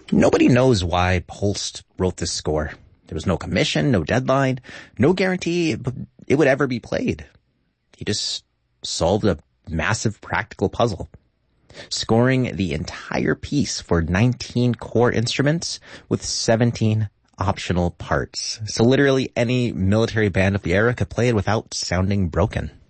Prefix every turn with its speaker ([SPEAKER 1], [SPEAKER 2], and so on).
[SPEAKER 1] Nobody knows why Holst wrote this score. There was no commission, no deadline, no guarantee it would ever be played. He just solved a massive practical puzzle, scoring the entire piece for 19 core instruments with 17 optional parts. So literally any military band of the era could play it without sounding broken.